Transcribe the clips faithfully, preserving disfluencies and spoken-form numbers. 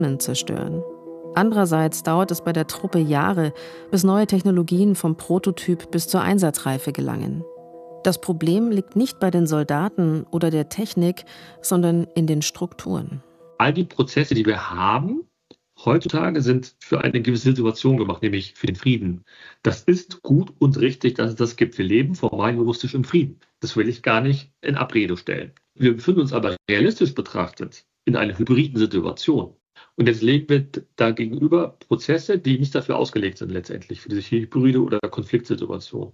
Drohnen zerstören. Andererseits dauert es bei der Truppe Jahre, bis neue Technologien vom Prototyp bis zur Einsatzreife gelangen. Das Problem liegt nicht bei den Soldaten oder der Technik, sondern in den Strukturen. All die Prozesse, die wir haben, heutzutage sind für eine gewisse Situation gemacht, nämlich für den Frieden. Das ist gut und richtig, dass es das gibt. Wir leben formal juristisch im Frieden. Das will ich gar nicht in Abrede stellen. Wir befinden uns aber realistisch betrachtet in einer hybriden Situation. Und jetzt legen wir da gegenüber Prozesse, die nicht dafür ausgelegt sind letztendlich, für diese hybride oder Konfliktsituation.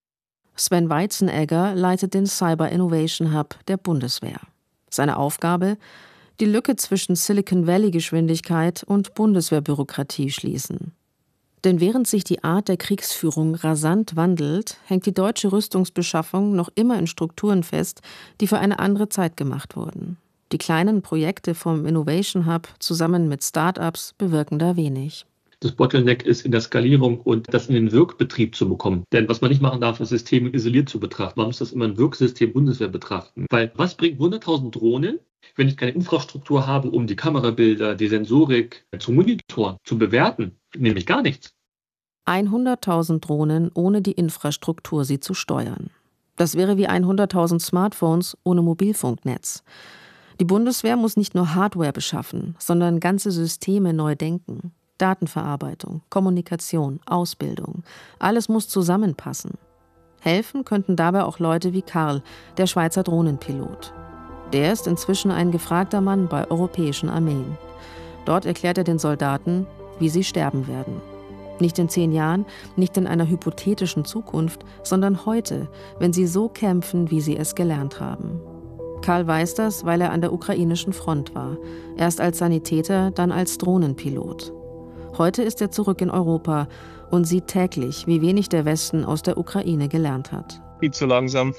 Sven Weizenegger leitet den Cyber Innovation Hub der Bundeswehr. Seine Aufgabe: die Lücke zwischen Silicon Valley-Geschwindigkeit und Bundeswehrbürokratie schließen. Denn während sich die Art der Kriegsführung rasant wandelt, hängt die deutsche Rüstungsbeschaffung noch immer in Strukturen fest, die für eine andere Zeit gemacht wurden. Die kleinen Projekte vom Innovation Hub zusammen mit Start-ups bewirken da wenig. Das Bottleneck ist in der Skalierung und das in den Wirkbetrieb zu bekommen. Denn was man nicht machen darf, ist Systeme isoliert zu betrachten. Man muss das immer ein Wirksystem Bundeswehr betrachten. Weil was bringt hunderttausend Drohnen, wenn ich keine Infrastruktur habe, um die Kamerabilder, die Sensorik zu monitoren, zu bewerten? Nämlich gar nichts. hunderttausend Drohnen ohne die Infrastruktur, sie zu steuern. Das wäre wie hunderttausend Smartphones ohne Mobilfunknetz. Die Bundeswehr muss nicht nur Hardware beschaffen, sondern ganze Systeme neu denken. Datenverarbeitung, Kommunikation, Ausbildung. Alles muss zusammenpassen. Helfen könnten dabei auch Leute wie Karl, der Schweizer Drohnenpilot. Der ist inzwischen ein gefragter Mann bei europäischen Armeen. Dort erklärt er den Soldaten, wie sie sterben werden. Nicht in zehn Jahren, nicht in einer hypothetischen Zukunft, sondern heute, wenn sie so kämpfen, wie sie es gelernt haben. Karl weiß das, weil er an der ukrainischen Front war. Erst als Sanitäter, dann als Drohnenpilot. Heute ist er zurück in Europa und sieht täglich, wie wenig der Westen aus der Ukraine gelernt hat. Viel zu langsam.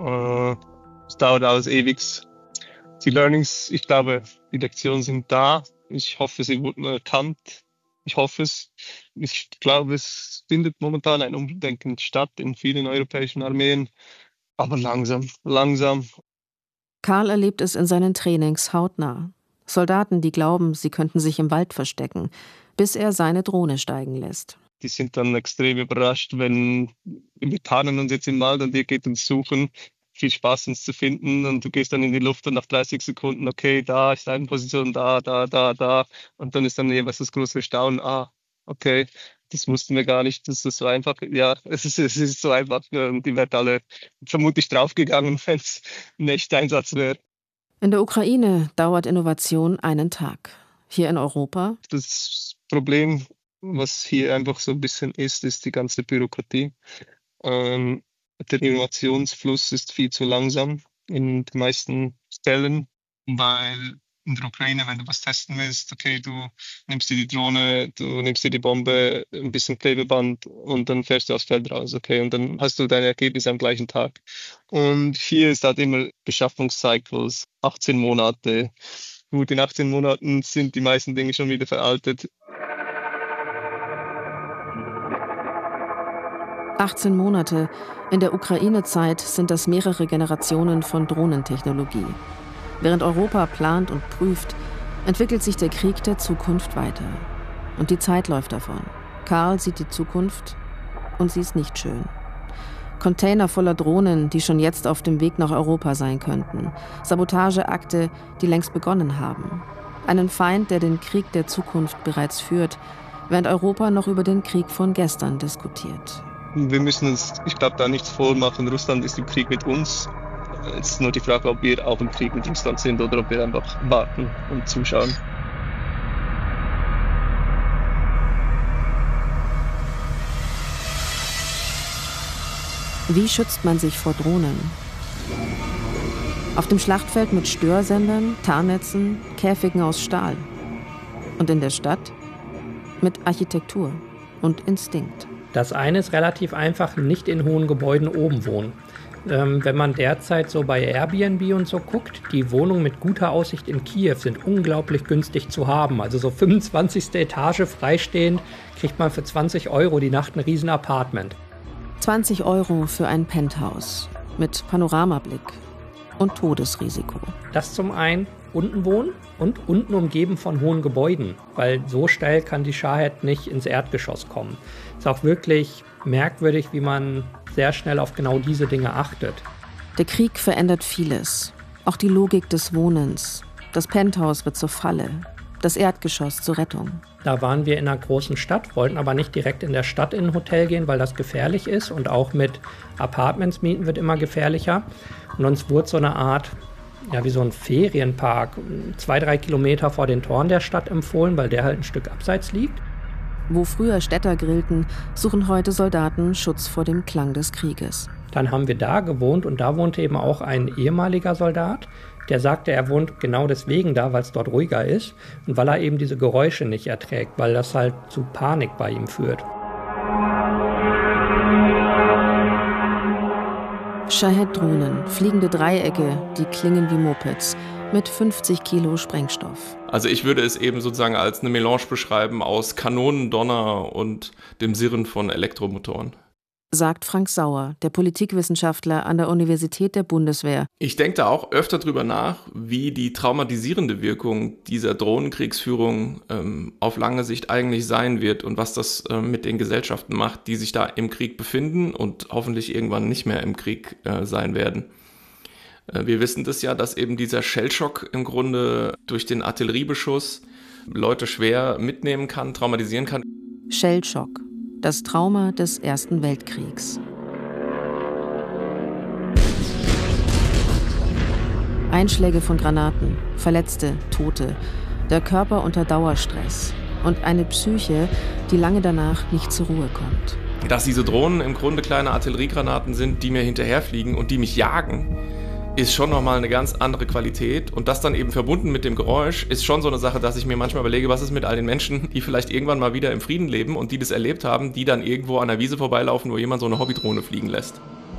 Es dauert alles ewig. Die Learnings, ich glaube, die Lektionen sind da. Ich hoffe, sie wurden erkannt. Ich hoffe es. Ich glaube, es findet momentan ein Umdenken statt in vielen europäischen Armeen. Aber langsam, langsam. Karl erlebt es in seinen Trainings hautnah. Soldaten, die glauben, sie könnten sich im Wald verstecken, bis er seine Drohne steigen lässt. Die sind dann extrem überrascht, wenn wir tarnen uns jetzt im Wald und ihr geht uns suchen. Viel Spaß, uns zu finden, und du gehst dann in die Luft und nach dreißig Sekunden, okay, da ist eine Position, da, da, da, da, und dann ist dann jeweils das große Staunen, ah, okay, das wussten wir gar nicht, das ist so einfach, ja, es ist, es ist so einfach, und die wären alle vermutlich draufgegangen, wenn es ein echter Einsatz wäre. In der Ukraine dauert Innovation einen Tag. Hier in Europa? Das Problem, was hier einfach so ein bisschen ist, ist die ganze Bürokratie. Ähm, Der Innovationsfluss ist viel zu langsam in den meisten Stellen, weil in der Ukraine, wenn du was testen willst, okay, du nimmst dir die Drohne, du nimmst dir die Bombe, ein bisschen Klebeband und dann fährst du aufs Feld raus, okay, und dann hast du deine Ergebnisse am gleichen Tag. Und hier ist halt immer Beschaffungscycles, achtzehn Monate. Gut, in achtzehn Monaten sind die meisten Dinge schon wieder veraltet. achtzehn Monate. In der Ukraine-Zeit sind das mehrere Generationen von Drohnentechnologie. Während Europa plant und prüft, entwickelt sich der Krieg der Zukunft weiter. Und die Zeit läuft davon. Karl sieht die Zukunft und sie ist nicht schön. Container voller Drohnen, die schon jetzt auf dem Weg nach Europa sein könnten. Sabotageakte, die längst begonnen haben. Einen Feind, der den Krieg der Zukunft bereits führt, während Europa noch über den Krieg von gestern diskutiert. Wir müssen uns, ich glaube, da nichts vormachen. Russland ist im Krieg mit uns. Es ist nur die Frage, ob wir auch im Krieg mit Russland sind oder ob wir einfach warten und zuschauen. Wie schützt man sich vor Drohnen? Auf dem Schlachtfeld mit Störsendern, Tarnnetzen, Käfigen aus Stahl. Und in der Stadt mit Architektur und Instinkt. Das eine ist relativ einfach, nicht in hohen Gebäuden oben wohnen. Ähm, wenn man derzeit so bei Airbnb und so guckt, die Wohnungen mit guter Aussicht in Kiew sind unglaublich günstig zu haben. Also so fünfundzwanzigste Etage freistehend kriegt man für zwanzig Euro die Nacht ein riesen Apartment. zwanzig Euro für ein Penthouse mit Panoramablick und Todesrisiko. Das zum einen. unten wohnen und unten umgeben von hohen Gebäuden, weil so steil kann die Shahed nicht ins Erdgeschoss kommen. Ist auch wirklich merkwürdig, wie man sehr schnell auf genau diese Dinge achtet. Der Krieg verändert vieles, auch die Logik des Wohnens. Das Penthouse wird zur Falle, das Erdgeschoss zur Rettung. Da waren wir in einer großen Stadt, wollten aber nicht direkt in der Stadt in ein Hotel gehen, weil das gefährlich ist und auch mit Apartments mieten wird immer gefährlicher. Und uns wurde so eine Art, ja wie so ein Ferienpark, zwei, drei Kilometer vor den Toren der Stadt empfohlen, weil der halt ein Stück abseits liegt. Wo früher Städter grillten, suchen heute Soldaten Schutz vor dem Klang des Krieges. Dann haben wir da gewohnt und da wohnte eben auch ein ehemaliger Soldat, der sagte, er wohnt genau deswegen da, weil es dort ruhiger ist und weil er eben diese Geräusche nicht erträgt, weil das halt zu Panik bei ihm führt. Shahed-Drohnen, fliegende Dreiecke, die klingen wie Mopeds, mit fünfzig Kilo Sprengstoff. Also ich würde es eben sozusagen als eine Melange beschreiben aus Kanonendonner und dem Sirren von Elektromotoren. Sagt Frank Sauer, der Politikwissenschaftler an der Universität der Bundeswehr. Ich denke da auch öfter drüber nach, wie die traumatisierende Wirkung dieser Drohnenkriegsführung ähm, auf lange Sicht eigentlich sein wird und was das äh, mit den Gesellschaften macht, die sich da im Krieg befinden und hoffentlich irgendwann nicht mehr im Krieg äh, sein werden. Äh, wir wissen das ja, dass eben dieser Shellshock im Grunde durch den Artilleriebeschuss Leute schwer mitnehmen kann, traumatisieren kann. Shellshock. Das Trauma des Ersten Weltkriegs. Einschläge von Granaten, Verletzte, Tote, der Körper unter Dauerstress und eine Psyche, die lange danach nicht zur Ruhe kommt. Dass diese Drohnen im Grunde kleine Artilleriegranaten sind, die mir hinterherfliegen und die mich jagen, ist schon nochmal eine ganz andere Qualität. Und das dann eben verbunden mit dem Geräusch ist schon so eine Sache, dass ich mir manchmal überlege, was ist mit all den Menschen, die vielleicht irgendwann mal wieder im Frieden leben und die das erlebt haben, die dann irgendwo an der Wiese vorbeilaufen, wo jemand so eine Hobbydrohne fliegen lässt.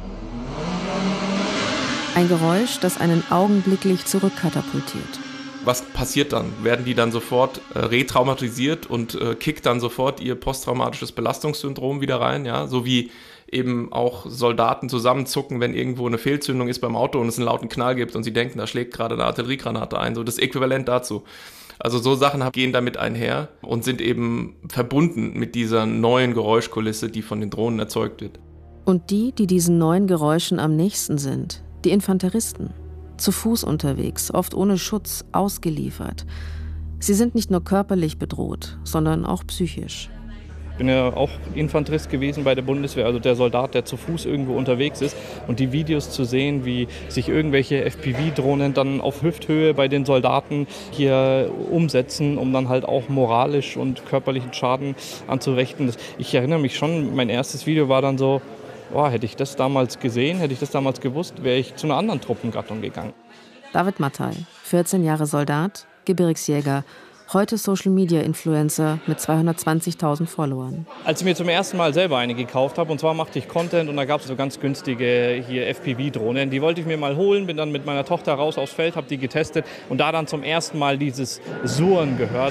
Ein Geräusch, das einen augenblicklich zurückkatapultiert. Was passiert dann? Werden die dann sofort äh, retraumatisiert und äh, kickt dann sofort ihr posttraumatisches Belastungssyndrom wieder rein? Ja, so wie eben auch Soldaten zusammenzucken, wenn irgendwo eine Fehlzündung ist beim Auto und es einen lauten Knall gibt und sie denken, da schlägt gerade eine Artilleriegranate ein. So das Äquivalent dazu. Also so Sachen gehen damit einher und sind eben verbunden mit dieser neuen Geräuschkulisse, die von den Drohnen erzeugt wird. Und die, die diesen neuen Geräuschen am nächsten sind, die Infanteristen. Zu Fuß unterwegs, oft ohne Schutz, ausgeliefert. Sie sind nicht nur körperlich bedroht, sondern auch psychisch. Ich bin ja auch Infanterist gewesen bei der Bundeswehr, also der Soldat, der zu Fuß irgendwo unterwegs ist. Und die Videos zu sehen, wie sich irgendwelche F P V-Drohnen dann auf Hüfthöhe bei den Soldaten hier umsetzen, um dann halt auch moralisch und körperlichen Schaden anzurichten. Ich erinnere mich schon, mein erstes Video war dann so, oh, hätte ich das damals gesehen, hätte ich das damals gewusst, wäre ich zu einer anderen Truppengattung gegangen. David Mattei, vierzehn Jahre Soldat, Gebirgsjäger, heute Social-Media-Influencer mit zweihundertzwanzigtausend Followern. Als ich mir zum ersten Mal selber eine gekauft habe, und zwar machte ich Content und da gab es so ganz günstige hier F P V-Drohnen, die wollte ich mir mal holen, bin dann mit meiner Tochter raus aufs Feld, habe die getestet und da dann zum ersten Mal dieses Surren gehört.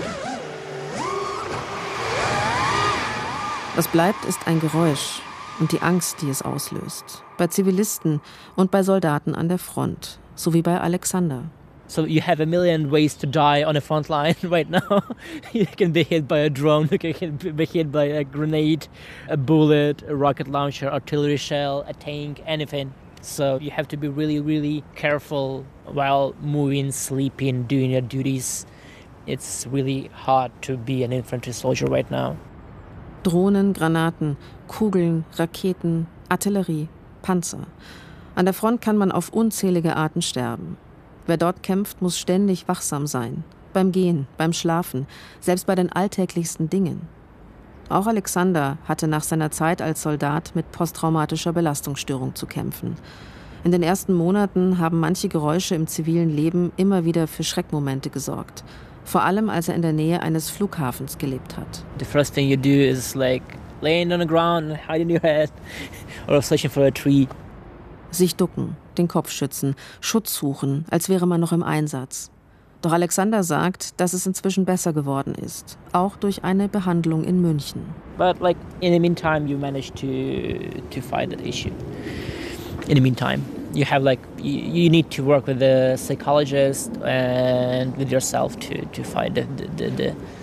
Was bleibt, ist ein Geräusch und die Angst, die es auslöst. Bei Zivilisten und bei Soldaten an der Front, so wie bei Alexander. So you have a million ways to die on a front line right now. You can be hit by a drone, you can be hit by a grenade, a bullet, a rocket launcher, artillery shell, a tank, anything. So you have to be really, really careful while moving, sleeping, doing your duties. It's really hard to be an infantry soldier right now. Drohnen, Granaten, Kugeln, Raketen, Artillerie, Panzer. An der Front kann man auf unzählige Arten sterben. Wer dort kämpft, muss ständig wachsam sein. Beim Gehen, beim Schlafen, selbst bei den alltäglichsten Dingen. Auch Alexander hatte nach seiner Zeit als Soldat mit posttraumatischer Belastungsstörung zu kämpfen. In den ersten Monaten haben manche Geräusche im zivilen Leben immer wieder für Schreckmomente gesorgt. Vor allem, als er in der Nähe eines Flughafens gelebt hat. The first thing you do is like laying on the ground and hiding your head or searching for a tree. Sich ducken, den Kopf schützen, Schutz suchen, als wäre man noch im Einsatz. Doch Alexander sagt, dass es inzwischen besser geworden ist, auch durch eine Behandlung in München. But like in the meantime you manage to to fight that issue. In the meantime, you have like you, you need to work with the psychologist and with yourself to to find the the, the